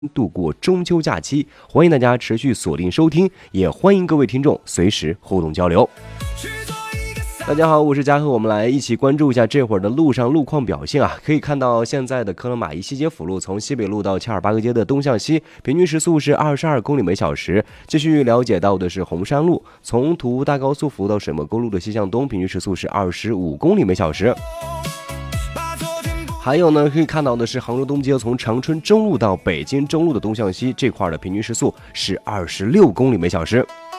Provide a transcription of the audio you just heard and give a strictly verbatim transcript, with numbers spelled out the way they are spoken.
度过中秋假期，欢迎大家持续锁定收听，也欢迎各位听众随时互动交流。大家好，我是嘉禾，我们来一起关注一下这会儿的路上路况表现啊。可以看到现在的科勒马依西街辅路从西北路到恰尔巴格街的东向西，平均时速是二十二公里每小时。继续了解到的是红山路从途大高速辅路到水墨沟路的西向东，平均时速是二十五公里每小时。还有呢，可以看到的是杭州东街从长春中路到北京中路的东向西这块的平均时速是二十六公里每小时。